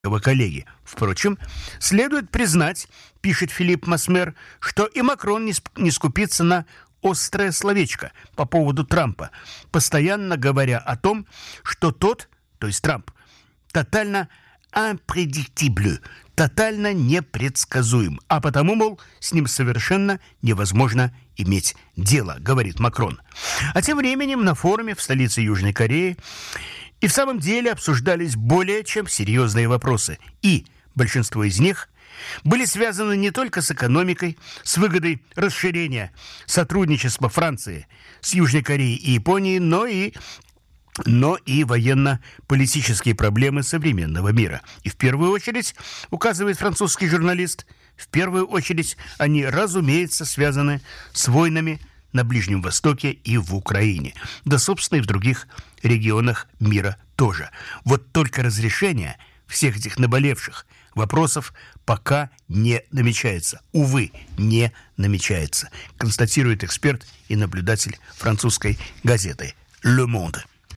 коллеги. Впрочем, следует признать, пишет Филипп Масмер, что и Макрон не скупится на острое словечко по поводу Трампа, постоянно говоря о том, что тот, то есть Трамп, тотально imprédictible, тотально непредсказуем, а потому, мол, с ним совершенно невозможно иметь дело, говорит Макрон. А тем временем на форуме в столице Южной Кореи и в самом деле обсуждались более чем серьезные вопросы, и большинство из них были связаны не только с экономикой, с выгодой расширения сотрудничества Франции с Южной Кореей и Японией, но и военно-политические проблемы современного мира. И в первую очередь, указывает французский журналист, в первую очередь они, разумеется, связаны с войнами на Ближнем Востоке и в Украине, да, собственно, и в других регионах мира тоже. Вот только разрешение всех этих наболевших вопросов пока не намечается. Увы, не намечается, констатирует эксперт и наблюдатель французской газеты «Le Monde».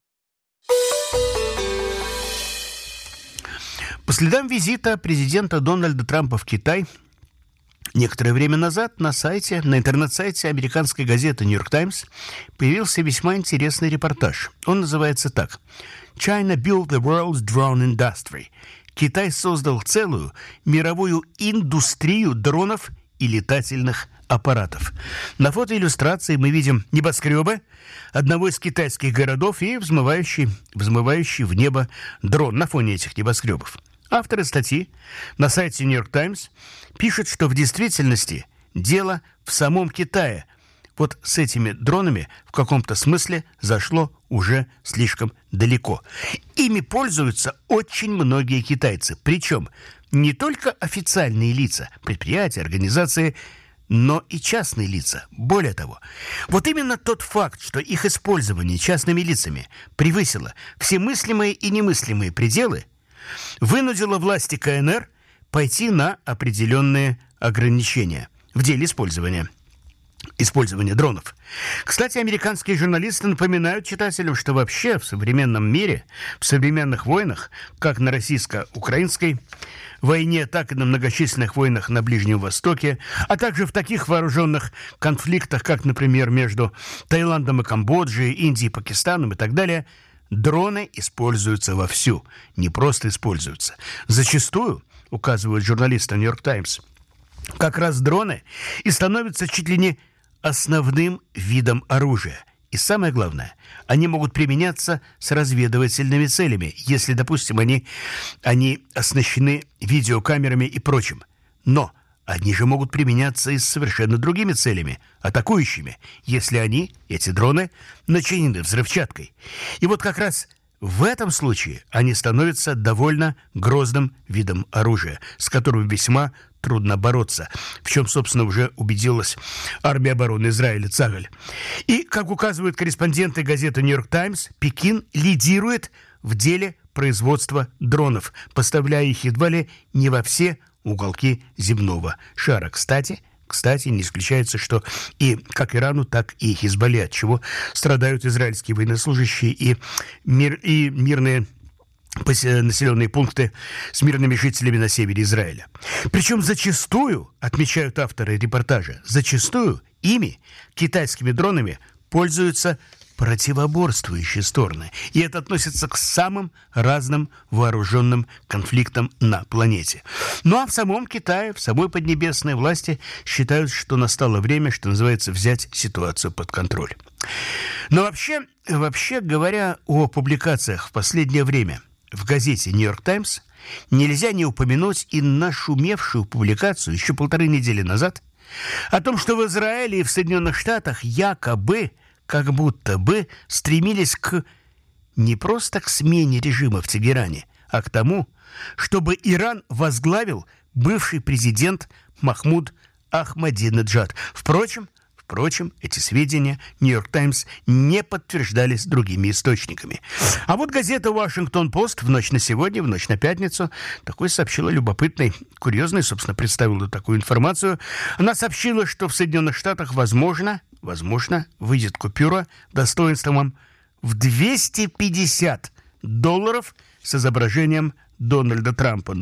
По следам визита президента Дональда Трампа в Китай некоторое время назад на интернет-сайте американской газеты «Нью-Йорк Таймс» появился весьма интересный репортаж. Он называется так: «China built the world's drone industry». Китай создал целую мировую индустрию дронов и летательных аппаратов. На фотоиллюстрации мы видим небоскребы одного из китайских городов и взмывающий в небо дрон на фоне этих небоскребов. Авторы статьи на сайте «Нью-Йорк Таймс» пишут, что в действительности дело в самом Китае. Вот с этими дронами в каком-то смысле зашло уже слишком далеко. Ими пользуются очень многие китайцы. Причем не только официальные лица, предприятия, организации, но и частные лица. Более того, вот именно тот факт, что их использование частными лицами превысило все мыслимые и немыслимые пределы, вынудило власти КНР пойти на определенные ограничения в деле использования дронов. Кстати, американские журналисты напоминают читателям, что вообще в современном мире, в современных войнах, как на российско-украинской войне, так и на многочисленных войнах на Ближнем Востоке, а также в таких вооруженных конфликтах, как, например, между Таиландом и Камбоджей, Индией и Пакистаном и так далее, дроны используются вовсю. Не просто используются. Зачастую, указывают журналисты «Нью-Йорк Таймс», как раз дроны и становятся чуть ли не основным видом оружия. И самое главное, они могут применяться с разведывательными целями, если, допустим, они оснащены видеокамерами и прочим. Но они же могут применяться и с совершенно другими целями, атакующими, если эти дроны, начинены взрывчаткой. И вот как раз в этом случае они становятся довольно грозным видом оружия, с которым весьма трудно бороться, в чем, собственно, уже убедилась армия обороны Израиля Цахаль. И, как указывают корреспонденты газеты «Нью-Йорк Таймс», Пекин лидирует в деле производства дронов, поставляя их едва ли не во все уголки земного шара. Кстати, не исключается, что и как Ирану, так и Хизболле, от чего страдают израильские военнослужащие и мирные населенные пункты с мирными жителями на севере Израиля. Причем зачастую, отмечают авторы репортажа, ими, китайскими дронами, пользуются противоборствующие стороны. И это относится к самым разным вооруженным конфликтам на планете. Ну а в самом Китае, в самой Поднебесной власти считают, что настало время, что называется, взять ситуацию под контроль. Но вообще говоря о публикациях в последнее время в газете «Нью-Йорк Таймс», нельзя не упомянуть и нашумевшую публикацию еще 1,5 недели назад о том, что в Израиле и в Соединенных Штатах якобы, как будто бы стремились не просто к смене режима в Тегеране, а к тому, чтобы Иран возглавил бывший президент Махмуд Ахмадинеджад. Впрочем, эти сведения «Нью-Йорк Таймс» не подтверждались другими источниками. А вот газета «Вашингтон-Пост» в ночь на сегодня, в ночь на пятницу, такой сообщила любопытной, курьезной, собственно, представила такую информацию. Она сообщила, что в Соединенных Штатах, возможно, выйдет купюра достоинством в $250 с изображением Дональда Трампа